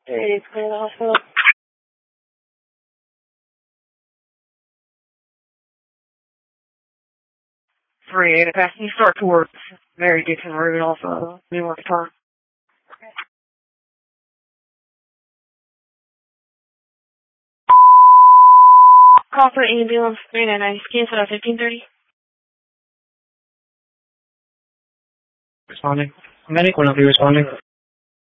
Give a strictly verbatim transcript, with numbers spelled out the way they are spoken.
It's clear the hospital. Three eight, pass. You start towards Mary Dixon Road off of New York Park. Call for ambulance three nine nine. Cancel at fifteen thirty. Responding. Medic will not be responding.